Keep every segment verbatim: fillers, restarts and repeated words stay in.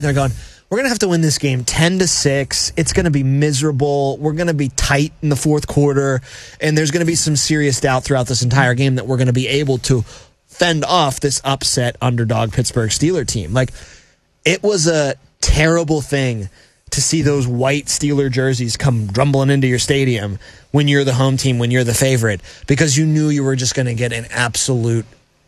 They're going, we're going to have to win this game ten to six. It's going to be miserable. We're going to be tight in the fourth quarter. And there's going to be some serious doubt throughout this entire game that we're going to be able to fend off this upset underdog Pittsburgh Steelers team. Like, it was a terrible thing to see those white Steeler jerseys come rumbling into your stadium when you're the home team, when you're the favorite, because you knew you were just going to get an absolute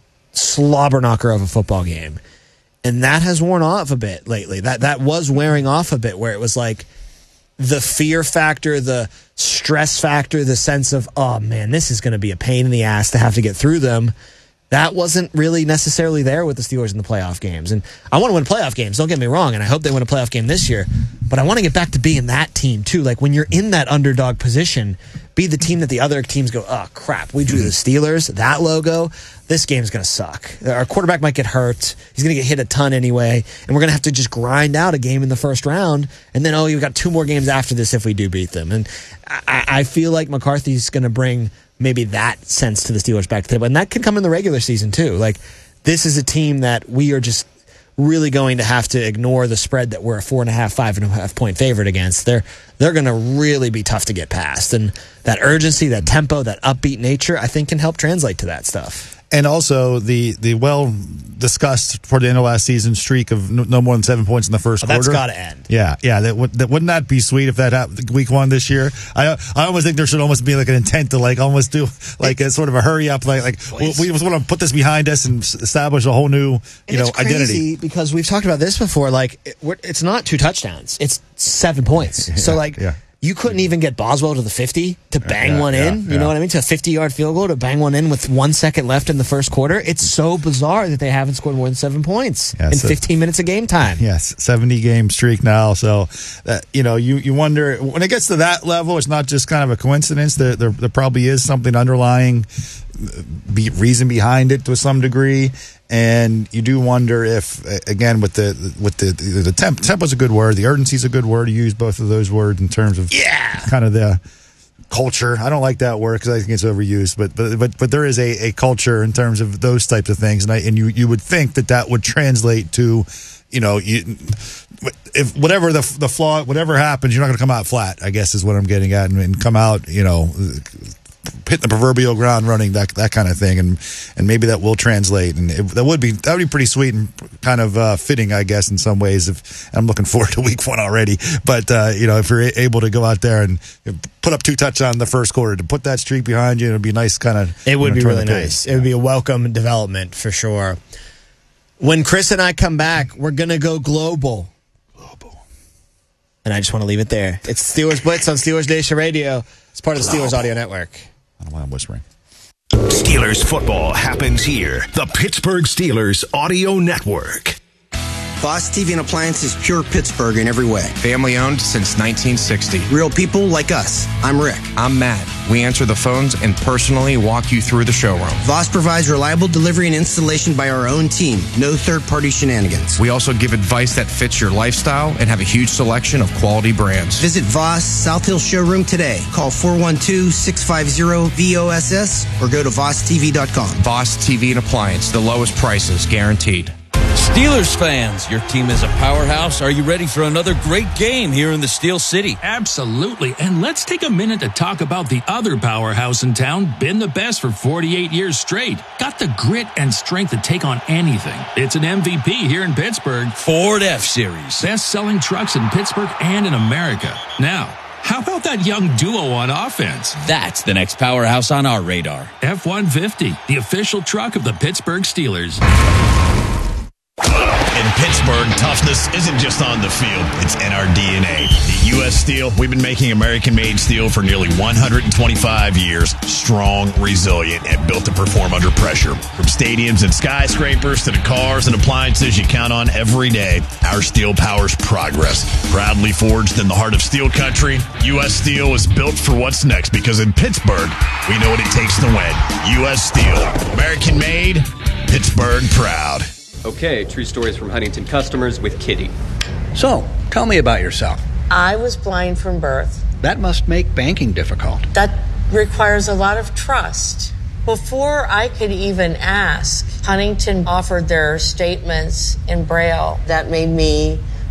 slobber knocker of a football game. And that has worn off a bit lately. That that was wearing off a bit, where it was like the fear factor, the stress factor, the sense of, oh man, this is going to be a pain in the ass to have to get through them. That wasn't really necessarily there with the Steelers in the playoff games. And I want to win playoff games, don't get me wrong, and I hope they win a playoff game this year. But I want to get back to being that team, too. Like, when you're in that underdog position, be the team that the other teams go, oh, crap, we drew the Steelers, that logo, this game's going to suck. Our quarterback might get hurt. He's going to get hit a ton anyway, and we're going to have to just grind out a game in the first round, and then, oh, you've got two more games after this if we do beat them. And I, I feel like McCarthy's going to bring maybe that sense to the Steelers back to the table. And that can come in the regular season, too. Like, this is a team that we are just really going to have to ignore the spread that we're a four and a half, five and a half point favorite against. They're they're going to really be tough to get past. And that urgency, that tempo, that upbeat nature, I think can help translate to that stuff. And also the the well discussed toward the end of last season streak of no, no more than seven points in the first oh, quarter. That's got to end. Yeah, yeah. That, would, that wouldn't that be sweet if that happened week one this year? I I almost think there should almost be like an intent to like almost do like a sort of a hurry up, like like we, we just want to put this behind us and establish a whole new you and know it's crazy identity. Because we've talked about this before. Like it, we're, it's not two touchdowns; it's seven points. Yeah, so like. Yeah. You couldn't even get Boswell to the fifty to bang yeah, one yeah, in. You yeah. know what I mean? To a fifty-yard field goal to bang one in with one second left in the first quarter. It's so bizarre that they haven't scored more than seven points yeah, in so, fifteen minutes of game time. Yes, seventy-game streak now. So, uh, you know, you, you wonder, when it gets to that level, it's not just kind of a coincidence. There, there, there probably is something underlying be, reason behind it to some degree. And you do wonder if, again, with the with the the, the temp tempo's a good word, the urgency's a good word. You use both of those words in terms of yeah. kind of the culture. I don't like that word because I think it's overused, but but but but there is a, a culture in terms of those types of things, and I and you you would think that that would translate to, you know, you, if whatever the the flaw, whatever happens, you're not going to come out flat, I guess is what I'm getting at, and, and come out, you know, hitting the proverbial ground running, that that kind of thing, and and maybe that will translate, and it, that would be that would be pretty sweet and kind of uh, fitting, I guess, in some ways. If I'm looking forward to week one already, but uh, you know, if you're able to go out there and put up two touchdowns in the first quarter to put that streak behind you, it'd be nice, kind of. It would you know, be really nice. It would be a welcome development for sure. When Chris and I come back, we're gonna go global. Global. And I just want to leave it there. It's Steelers Blitz on Steelers Nation Radio. It's part of the Steelers Audio Network. I don't know why I'm whispering. Steelers football happens here. The Pittsburgh Steelers Audio Network. Voss T V and Appliances, pure Pittsburgh in every way. Family owned since nineteen sixty. Real people like us. I'm Rick. I'm Matt. We answer the phones and personally walk you through the showroom. Voss provides reliable delivery and installation by our own team. No third-party shenanigans. We also give advice that fits your lifestyle and have a huge selection of quality brands. Visit Voss South Hill Showroom today. Call four one two, six five zero, V O S S or go to voss t v dot com. Voss T V and Appliance, the lowest prices guaranteed. Steelers fans, your team is a powerhouse. Are you ready for another great game here in the Steel City? Absolutely. And let's take a minute to talk about the other powerhouse in town, been the best for forty-eight years straight. Got the grit and strength to take on anything. It's an M V P here in Pittsburgh. Ford F-Series. Best-selling trucks in Pittsburgh and in America. Now, how about that young duo on offense? That's the next powerhouse on our radar. F one fifty, the official truck of the Pittsburgh Steelers. In Pittsburgh, toughness isn't just on the field, it's in our D N A. At U S Steel, we've been making American-made steel for nearly one hundred twenty-five years. Strong, resilient, and built to perform under pressure. From stadiums and skyscrapers to the cars and appliances you count on every day, our steel powers progress. Proudly forged in the heart of steel country, U S Steel is built for what's next because in Pittsburgh, we know what it takes to win. U S Steel, American-made, Pittsburgh proud. Okay, true stories from Huntington customers with Kitty. So, tell me about yourself. I was blind from birth. That must make banking difficult. That requires a lot of trust. Before I could even ask, Huntington offered their statements in Braille. That made me